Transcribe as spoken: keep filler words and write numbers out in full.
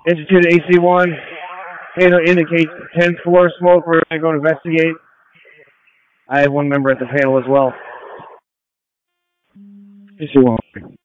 Institute A C one. Panel indicates tenth floor smoke. We're going to go investigate. I have one member at the panel as well. A C one.